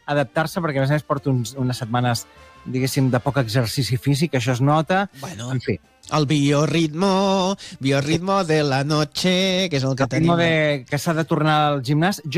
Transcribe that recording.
adaptar-se, perquè a més a més porto unes setmanes, diguéssim, de poc exercici físic, això es nota. Bueno, en fi. El biorritmo de la noche, que és el que tenim. Que s'ha de tornar al gimnàs.